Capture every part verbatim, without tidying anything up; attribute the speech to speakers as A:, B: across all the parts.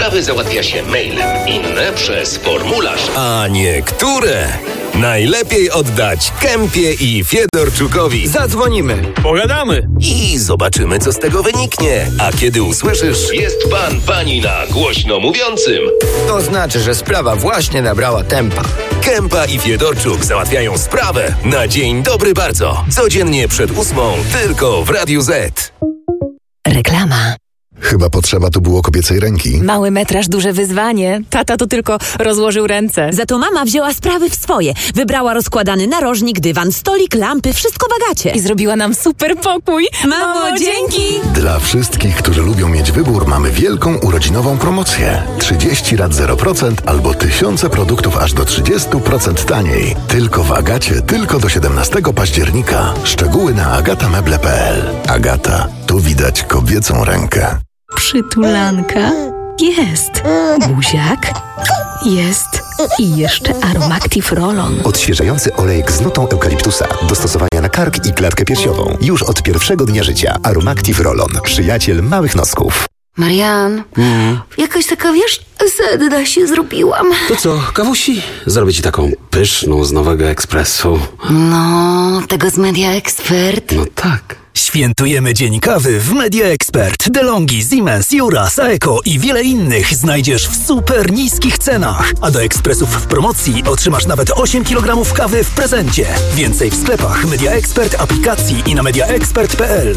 A: Sprawy załatwia się mailem, inne przez formularz.
B: A niektóre najlepiej oddać Kępie i Fiedorczukowi.
C: Zadzwonimy, pogadamy
B: i zobaczymy, co z tego wyniknie. A kiedy usłyszysz:
A: jest pan, pani na głośno mówiącym,
C: to znaczy, że sprawa właśnie nabrała tempa.
B: Kępa i Fiedorczuk załatwiają sprawę na dzień dobry bardzo. Codziennie przed ósmą, tylko w Radiu Z.
D: Reklama.
E: Chyba potrzeba tu było kobiecej ręki.
D: Mały metraż, duże wyzwanie. Tata tu tylko rozłożył ręce.
F: Za to mama wzięła sprawy w swoje. Wybrała rozkładany narożnik, dywan, stolik, lampy, wszystko w Agacie.
D: I zrobiła nam super pokój.
F: Mamo, Mamo dzięki!
E: Dla wszystkich, którzy lubią mieć wybór, mamy wielką urodzinową promocję. trzydzieści rat zero procent albo tysiące produktów aż do trzydzieści procent taniej. Tylko w Agacie, tylko do siedemnastego października. Szczegóły na agatameble kropka p l. Agata, tu widać kobiecą rękę.
D: Przytulanka. Jest. Buziak. Jest. I jeszcze Aromactive Roll-On.
G: Odświeżający olejek z nutą eukaliptusa. Do stosowania na kark i klatkę piersiową. Już od pierwszego dnia życia. Aromactive Roll-On. Przyjaciel małych nosków.
H: Marian, mm. jakaś taka, wiesz, sedna się zrobiłam.
I: To co, kawusi? Zrobię ci taką pyszną z Nowego Ekspresu.
H: No, tego z Media Expert.
I: No tak.
J: Świętujemy Dzień Kawy w Media Expert. DeLonghi, Siemens, Jura, Saeco i wiele innych znajdziesz w super niskich cenach. A do ekspresów w promocji otrzymasz nawet osiem kilogramów kawy w prezencie. Więcej w sklepach Media Expert, aplikacji i na media expert kropka p l.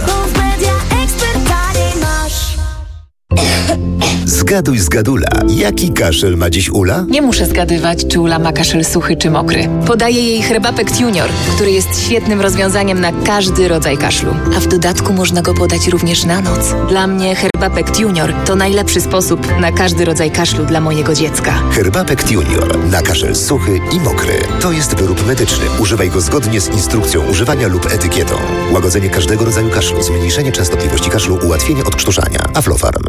G: Zgaduj z Gadula. Jaki kaszel ma dziś Ula?
D: Nie muszę zgadywać, czy Ula ma kaszel suchy czy mokry. Podaję jej Herbapekt Junior, który jest świetnym rozwiązaniem na każdy rodzaj kaszlu. A w dodatku można go podać również na noc. Dla mnie Herbapekt Junior to najlepszy sposób na każdy rodzaj kaszlu dla mojego dziecka.
G: Herbapekt Junior. Na kaszel suchy i mokry. To jest wyrób medyczny. Używaj go zgodnie z instrukcją używania lub etykietą. Łagodzenie każdego rodzaju kaszlu, zmniejszenie częstotliwości kaszlu, ułatwienie odkrztuszania. Aflofarm.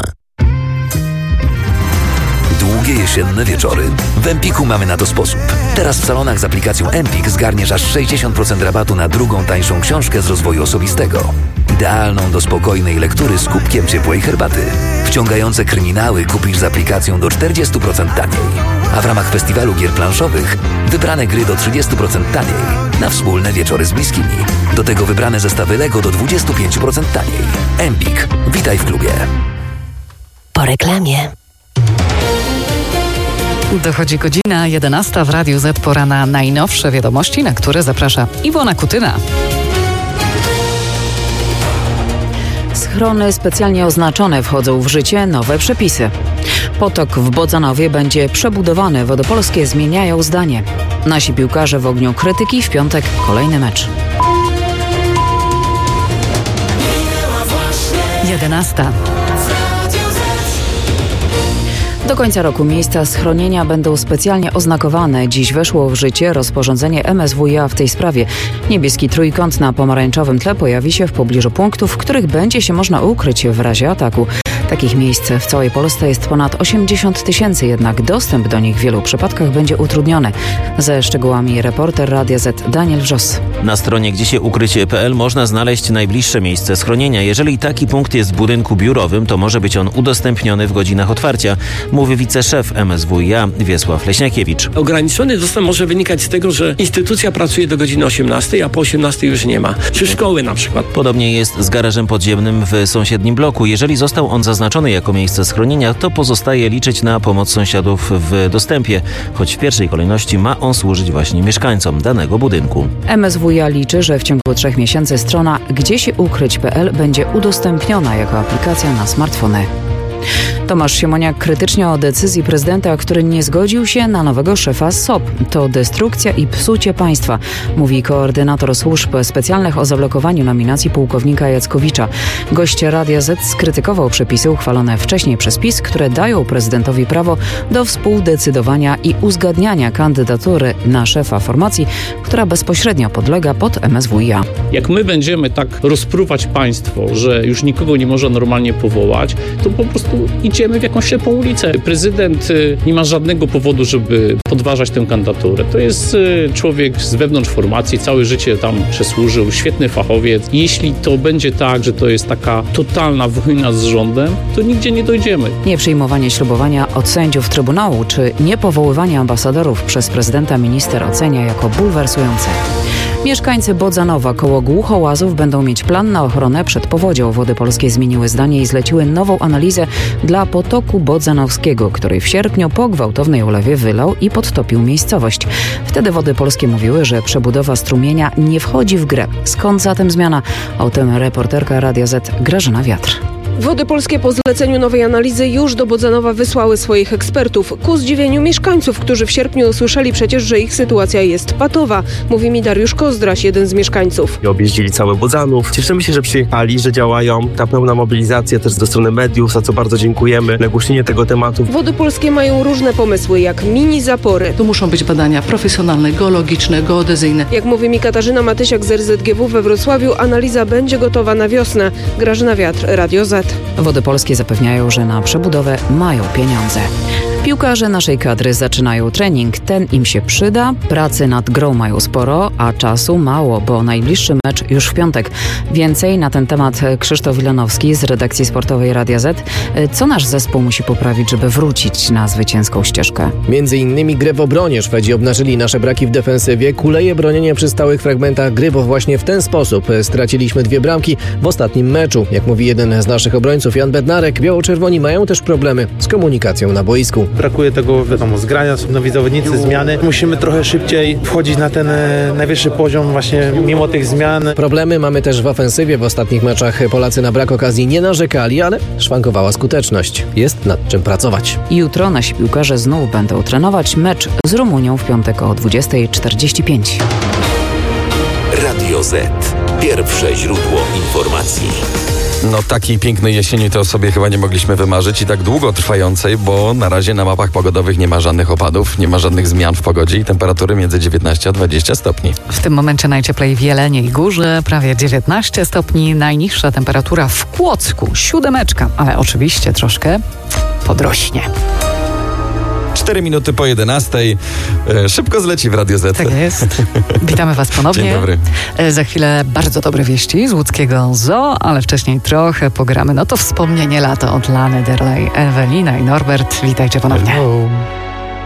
B: Długie jesienne wieczory? W Empiku mamy na to sposób. Teraz w salonach z aplikacją Empik zgarniesz aż sześćdziesiąt procent rabatu na drugą tańszą książkę z rozwoju osobistego. Idealną do spokojnej lektury z kubkiem ciepłej herbaty. Wciągające kryminały kupisz z aplikacją do czterdzieści procent taniej. A w ramach festiwalu gier planszowych wybrane gry do trzydzieści procent taniej. Na wspólne wieczory z bliskimi. Do tego wybrane zestawy Lego do dwadzieścia pięć procent taniej. Empik. Witaj w klubie.
D: Po reklamie.
K: Dochodzi godzina jedenasta w Radiu Z. Pora na najnowsze wiadomości, na które zaprasza Iwona Kutyna.
L: Schrony specjalnie oznaczone, wchodzą w życie nowe przepisy. Potok w Bodzanowie będzie przebudowany, Wodopolskie zmieniają zdanie. Nasi piłkarze w ogniu krytyki, w piątek kolejny mecz.
K: jedenasta.
L: Do końca roku miejsca schronienia będą specjalnie oznakowane. Dziś weszło w życie rozporządzenie M S W iA w tej sprawie. Niebieski trójkąt na pomarańczowym tle pojawi się w pobliżu punktów, w których będzie się można ukryć w razie ataku. Takich miejsc w całej Polsce jest ponad osiemdziesiąt tysięcy, jednak dostęp do nich w wielu przypadkach będzie utrudniony. Ze szczegółami reporter Radia Z Daniel Wrzos.
M: Na stronie gdzie się ukryć kropka p l można znaleźć najbliższe miejsce schronienia. Jeżeli taki punkt jest w budynku biurowym, to może być on udostępniony w godzinach otwarcia, mówi wiceszef M S W iA Wiesław Leśniakiewicz.
N: Ograniczony dostęp może wynikać z tego, że instytucja pracuje do godziny osiemnastej, a po osiemnastej już nie ma. Czy szkoły na przykład.
M: Podobnie jest z garażem podziemnym w sąsiednim bloku. Jeżeli został on zaznaczony jako miejsce schronienia, to pozostaje liczyć na pomoc sąsiadów w dostępie, choć w pierwszej kolejności ma on służyć właśnie mieszkańcom danego budynku.
L: M S W iA liczy, że w ciągu trzech miesięcy strona gdzie się ukryć kropka p l będzie udostępniona jako aplikacja na smartfony. Tomasz Siemoniak krytycznie o decyzji prezydenta, który nie zgodził się na nowego szefa S O P. To destrukcja i psucie państwa, mówi koordynator służb specjalnych o zablokowaniu nominacji pułkownika Jackowicza. Gość Radia Z skrytykował przepisy uchwalone wcześniej przez PiS, które dają prezydentowi prawo do współdecydowania i uzgadniania kandydatury na szefa formacji, która bezpośrednio podlega pod M S W iA.
O: Jak my będziemy tak rozpruwać państwo, że już nikogo nie można normalnie powołać, to po prostu idź idziemy w jakąś ślepą ulicę. Prezydent nie ma żadnego powodu, żeby podważać tę kandydaturę. To jest człowiek z wewnątrz formacji, całe życie tam przesłużył, świetny fachowiec. Jeśli to będzie tak, że to jest taka totalna wojna z rządem, to nigdzie nie dojdziemy.
L: Nieprzyjmowanie ślubowania od sędziów Trybunału czy niepowoływanie ambasadorów przez prezydenta minister ocenia jako bulwersujące. Mieszkańcy Bodzanowa koło Głuchołazów będą mieć plan na ochronę przed powodzią. Wody Polskie zmieniły zdanie i zleciły nową analizę dla potoku bodzanowskiego, który w sierpniu po gwałtownej ulewie wylał i podtopił miejscowość. Wtedy Wody Polskie mówiły, że przebudowa strumienia nie wchodzi w grę. Skąd zatem zmiana? O tym reporterka Radia Z Grażyna Wiatr.
P: Wody Polskie po zleceniu nowej analizy już do Bodzanowa wysłały swoich ekspertów. Ku zdziwieniu mieszkańców, którzy w sierpniu usłyszeli przecież, że ich sytuacja jest patowa. Mówi mi Dariusz Kozdraś, jeden z mieszkańców.
Q: Objeździli cały Bodzanów. Cieszymy się, że przyjechali, że działają. Ta pełna mobilizacja też ze strony mediów, za co bardzo dziękujemy. Nagłośnienie tego tematu.
P: Wody Polskie mają różne pomysły, jak mini zapory.
R: Tu muszą być badania profesjonalne, geologiczne, geodezyjne.
P: Jak mówi mi Katarzyna Matysiak z R Z G W we Wrocławiu, analiza będzie gotowa na wiosnę. Grażyna Wiatr, Radio Z.
L: Wody Polskie zapewniają, że na przebudowę mają pieniądze. Piłkarze naszej kadry zaczynają trening. Ten im się przyda. Pracy nad grą mają sporo, a czasu mało, bo najbliższy mecz już w piątek. Więcej na ten temat Krzysztof Wilanowski z redakcji sportowej Radia Z. Co nasz zespół musi poprawić, żeby wrócić na zwycięską ścieżkę?
S: Między innymi grę w obronie. Szwedzi obnażyli nasze braki w defensywie. Kuleje bronienie przy stałych fragmentach gry, bo właśnie w ten sposób straciliśmy dwie bramki w ostatnim meczu. Jak mówi jeden z naszych obrońców, Jan Bednarek, biało-czerwoni mają też problemy z komunikacją na boisku.
T: Brakuje tego, wiadomo, zgrania, są nowi zawodnicy, zmiany. Musimy trochę szybciej wchodzić na ten e, najwyższy poziom właśnie mimo tych zmian.
S: Problemy mamy też w ofensywie. W ostatnich meczach Polacy na brak okazji nie narzekali, ale szwankowała skuteczność. Jest nad czym pracować.
L: Jutro nasi piłkarze znów będą trenować mecz z Rumunią w piątek o dwudziesta czterdzieści pięć.
A: Radio Z. Pierwsze źródło informacji.
U: No takiej pięknej jesieni to sobie chyba nie mogliśmy wymarzyć i tak długo trwającej, bo na razie na mapach pogodowych nie ma żadnych opadów, nie ma żadnych zmian w pogodzie i temperatury między dziewiętnaście a dwadzieścia stopni.
K: W tym momencie najcieplej w Jeleniej Górze, prawie dziewiętnaście stopni, najniższa temperatura w Kłodzku, siódemeczka, ale oczywiście troszkę podrośnie.
U: Cztery minuty po jedenastej. Szybko zleci w Radio Z.
K: Tak jest. Witamy Was ponownie.
U: Dzień dobry.
K: Za chwilę bardzo dobre wieści z łódzkiego zoo, ale wcześniej trochę pogramy. No to wspomnienie lata od Lany Del Rey, Ewelina i Norbert. Witajcie ponownie.
U: Hello.